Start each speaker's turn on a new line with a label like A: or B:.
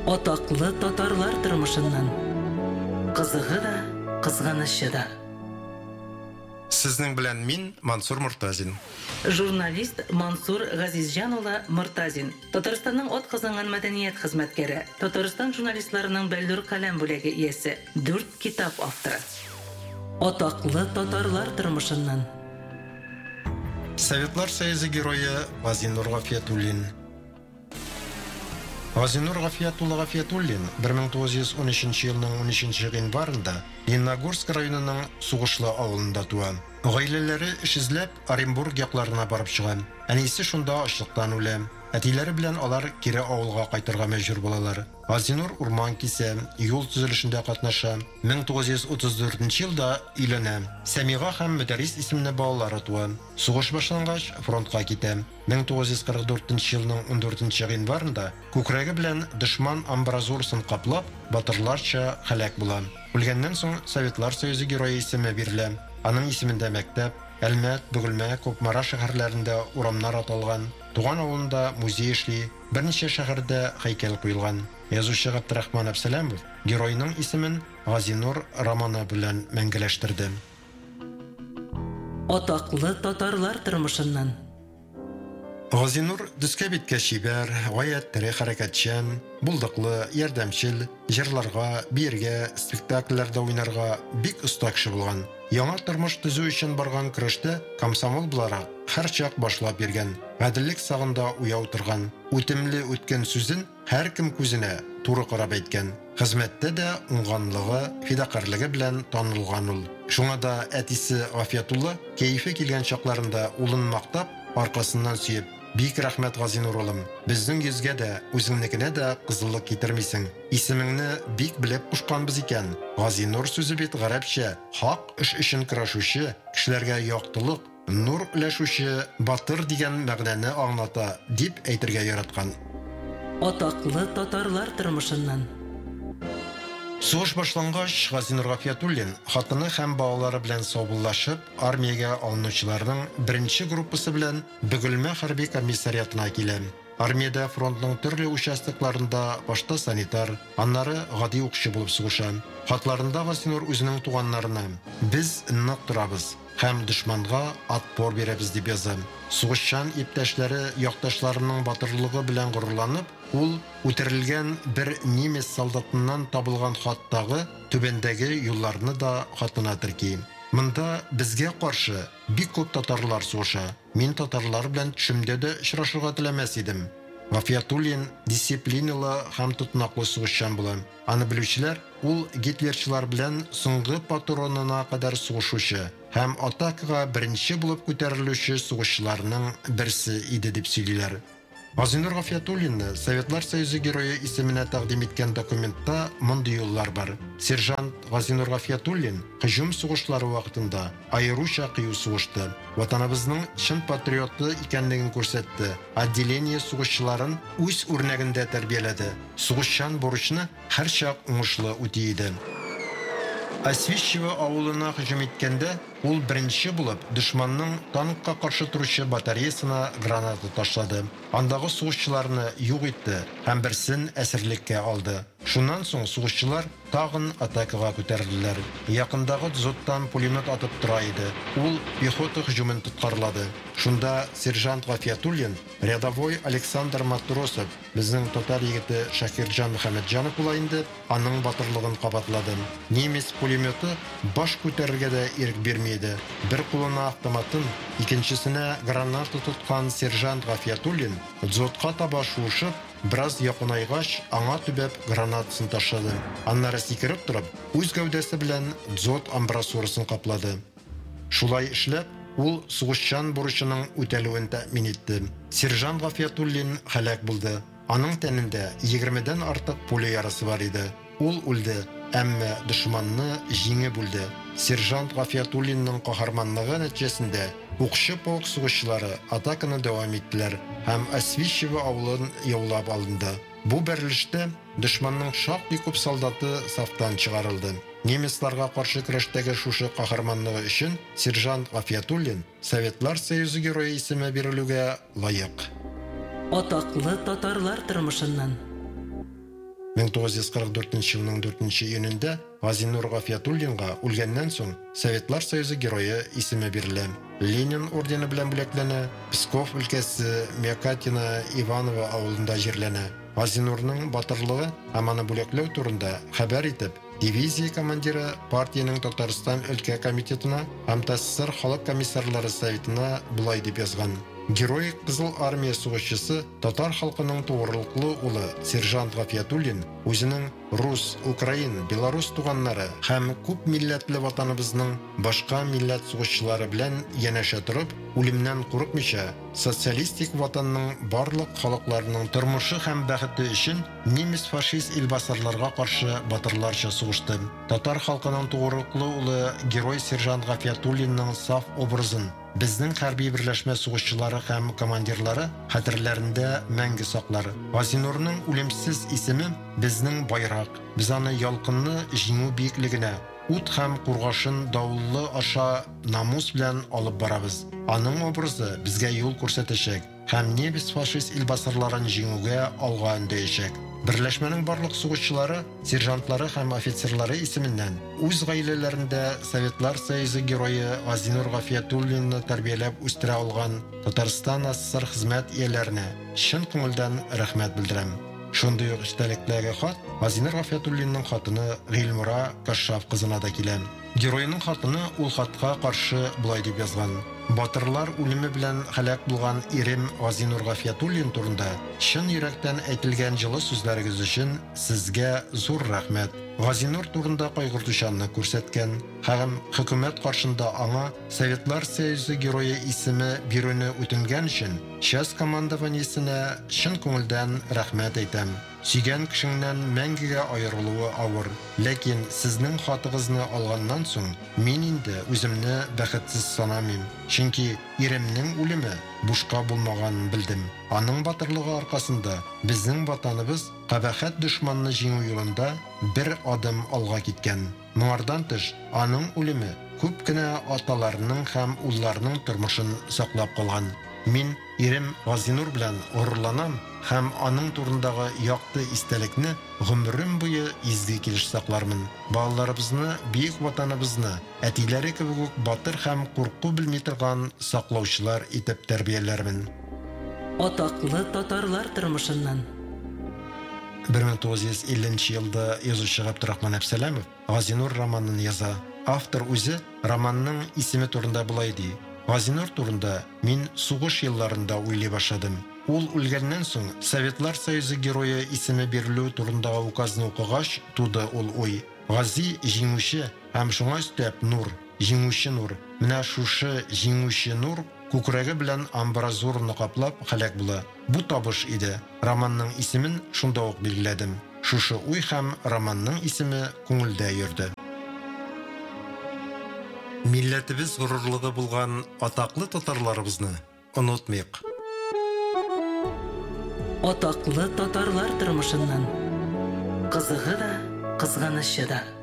A: Атаклы татарлар тормышыннан. Кызыгы да, кызганышы да.
B: Сезнең белән мин Мансур Муртазин.
A: Журналист Мансур Газизҗан улы Муртазин. Татарстанның атказанган мәдәният хезмәткәре. Татарстан журналистларының Бәлдүр каләм бүләге иясе. 4 китап авторы. Атаклы татарлар тормышыннан.
B: Советлар Союзы герое Газинур Гафиятуллин. Газинур Гафиятуллин 1913 елның 13 гыйнварында Лениногорск районының Сугышлы авылында туа. Гаиләләре эш эзләп Оренбург якларына барып чыган. Әнисе шунда ачлыктан үлә. Әтиләре белән алар кире авылга кайтырга мәҗбүр булалар. Газинур урман кисә, юл төзелешендә катнаша. 1934 елда өйләнә. Сәмига һәм Мөдәррис исемле балалары туа. Сугыш башлангач фронтка китә. 1944 елның 14 гыйнварында күкрәге белән дошман амбразурасын каплап, батырларча һәлак була. Үлгәннән соң Советлар Союзы герое исеме бирелә. Аның исемендә мәктәп, Әлмәт, Бөгелмә, Кукмара шәһәрләрендә урамнар аталган. Туган авылында музей эшли, берничә шәһәрдә һәйкәл куелган. Язучы Габдрахман Әбсәләмов геройның исемен Газинур романы белән мәңгеләштерде.
A: Атаклы татарлар тормышыннан.
B: Газинур төскә биткә шибәр, гаять тере хәрәкәтчән, булдыклы, ярдәмчел, җырларга, биергә, спектакльләрдә уйнарга бик оста кеше булган. Яңа тормыш төзү өчен барган көрәштә комсомол буларак һәрчак башлап биргән. Гаделлек сагында уяу торган, үтемле үткән сүзен һәркем күзенә туры карап әйткән. Хезмәттә дә уңганлыгы, фидакарлыгы белән танылган ул. Шуңа да әтисе Гафиятулла кәефе килгән чакларында улын мактап, аркасыннан сөеп: "Бик рәхмәт, Газинур улым. Безнең йөзгә дә, үзеңнекенә дә кызыллык китермисең. Исемеңне бик белеп кушканбыз икән." Газинур сүзе бит гарәпчә, хак эш өчен көрәшүче, кешеләргә яктылык, нур өләшүче, батыр дигән мәгънәне аңлата дип әйтергә яраткан.
A: Атаклы татарлар тормышыннан.
B: Сугыш башлангач, Газинур Гафиятуллин хатыны һәм балалары белән саубуллашып, армиягә алынучыларның беренче группасы белән Бөгелмә хәрби комиссариатына килә. Армиядә фронтның төрле участокларында башта санитар, аннары гади укчы булып сугыша. Хатларында Газинур үзенең туганнарына: "Без нык торабыз һәм дошманга отпор бирәбез" дип яза. Сугышчан иптәшләре якташларының батырлыгы белән горурланып, ул үтерелгән бер немец солдатыннан табылган хаттагы түбәндәге юлларны да хатына терки. Монда безгә каршы бик күп татарлар сугыша. Мин татарлар белән төшемдә дә очрашырга теләмәс идем. Гафиятуллин дисциплиналы һәм тотынаклы сугышчан була. Аны белүчеләр, ул гитлерчылар белән соңгы патронына кадәр сугышучы һәм атакага беренче булып күтәрелүче сугышчыларның берсе иде дип сөйлиләр. Газинур Гафиятуллинны Советлар Союзы герое исеменә тәкъдим иткән документта мондый юллар бар. Сержант Газинур Гафиятуллин һөҗүм сугышлары вакытында аеруча кыю сугышты. Ватаныбызның чын патриоты икәнлеген күрсәтте. Отделение сугышчыларын үз үрнәгендә тәрбияләде. Сугышчан бурычны һәрчак уңышлы үти иде. Освищево авылына һөҗүм иткәндә ул беренче булып дошманның танкка каршы торучы батареясына граната ташлады. Андагы сугышчыларны юк итте һәм берсен әсирлеккә алды. Шуннан соң сугышчылар тагын атакага күтәрделәр. Якындагы дзоттан пулемет атып тора иде. Ул пехота һөҗүмен тоткарлады. Шунда сержант Гафиятуллин, рядовой Александр Матросов, безнең татар егете Шакирҗан Мөхәммәтҗанов була инде, аның батырлыгын кабатлады. Немец пулеметы баш күтәрергә дә ирек бирмәде. Бер кулына автоматын, икенчесенә граната тоткан сержант Гафиятуллин дзотка таба шуышып, бераз якынайгач, аңа төбәп гранатасын ташлады. Аннары сикереп торып, үз гәүдәсе белән дзот амбразурасын каплады. Шулай эшләп, ул сугышчан бурычының үтәлүен тәэмин итте. Сержант Гафиятуллин һәлак булды. Аның тәнендә 20дән артык пуля ярасы бар иде. Ул үлде, әмма дошманны җиңеп үлде. Сержант Гафиятуллинның каһарманлыгы нәтиҗәсендә укчы полк сугышчылары атаканы дәвам иттеләр һәм Освищево авылын яулап алынды. Бу берлештә дошманның шактый күп солдаты сафтан чыгарылды. Немецларга каршы көрәштәге шушы каһарманлыгы өчен сержант Гафиятуллин Советлар Союзы герое исеме бирелүгә лаек.
A: Атаклы татарлар тормышыннан.
B: 1944 елның 4 июнендә Газинур Гафиятуллинга үлгәннән соң Советлар Союзы герое исеме бирелә. Ленин ордены белән бүләкләнә, Псков өлкәсе Мякатино Иваново авылында җирләнә. Газинурның батырлыгы һәм аны бүләкләү турында хәбәр итеп, дивизия командиры партияның Татарстан өлкә комитетына һәм ТССР халык комиссарлары советына булай дип язган. Герой Кызыл армия сугышчысы татар халкының тугрылыклы улы сержант Гафиятуллин үзенең рус, украин, белорус туганнары һәм күп милләтле ватаныбызның башка милләт сугышчылары белән янәшә торып, үлемнән курыкмыйча, социалистик ватанның барлык халыкларының тормышы һәм бәхете өчен немец фашист илбасарларга каршы батырларча сугышты. Татар халкының тугрылыклы улы герой сержант Гафиятуллинның саф образын безнең хәрби берләшмә сугышчылары һәм командирлары хәтерләрендә мәңге саклар. Газинурның үлемсез исеме безнең байрак. Без аны ялкынны җиңү биеклегенә, ут һәм кургашын давыллы аша намус белән алып барабыз. Аның образы безгә юл күрсәтәчәк һәм немец фашист илбасарларын җиңүгә алга өндәячәк. Берләшмәнең барлык сугышчылары, сержантлары һәм офицерлары исеменнән үз гаиләләрендә Советлар Союзы герое Газинур Гафиятуллинны тәрбияләп үстерә алган Татарстан СССР хезмәт ияләренә чын күңелдән рәхмәт белдерәм. Шундый ук истәлекләргә хат Газинур Гафиятуллинның хатыны Гыйльмира Кашшаф кызына да килә. Геройның хатыны ул хатка каршы булай дип язган. Батырлар үлеме белән һәлак булган ирем Газинур Гафиятуллин турында чын йөрәктән әйтелгән җылы сүзләрегез өчен сезгә зур рәхмәт. Газинур турында кайгыртучанны күрсәткән һәм хөкүмәт каршында аңа Советлар Союзы герое исеме бирүне үтенгән өчен часть командованиесенә чын күңелдән рәхмәт әйтәм. Сөйгән кешеңнән мәңгегә аерылуы авыр, ләкин сезнең хатыгызны алганнан соң мин инде үземне бәхетсез санамыйм. Чөнки иремнең үлеме бушка булмаганын белдем. Аның батырлыгы аркасында безнең ватаныбыз кабахәт дошманны җиңү юлында бер адым алга киткән. Моңардан тыш, аның үлеме күп кенә аталарының һәм улларының тормышын саклап калган. Мин ирем Газинур белән горурланам һәм аның турындагы якты истәлекне гомерем буе изге килеш саклармын. Балаларыбызны, бийек ватаныбызны, әтиләре кебек үк батыр һәм курку белми торган саклаучылар итеп тәрбияләрмен.
A: Атаклы татарлар тормышыннан
B: 1950 елда язучы Габдрахман Әбсәләмов Газинур романын яза. Автор үзе романның исеме турында булай ди. Газинур турында мин сугыш елларында уйлый башладым. Ул үлгәннән соң Советлар Союзы герое исеме бирелү турындагы указны укыгач туды ул уй. Гази җиңүче һәм шуңа өстәп нур, җиңүче нур. Менә шушы җиңүче нур күкрәге белән амбразурны каплап һәлак була. Бу табыш иде. Романның исемен шунда ук билгеләдем. Шушы уй һәм романның исеме күңелдә йөрде. Милләтебез горурлыгы булган атаклы татарларыбызны онытмыйк.
A: Атаклы татарлар тормышыннан кызыгы да, кызганышы да.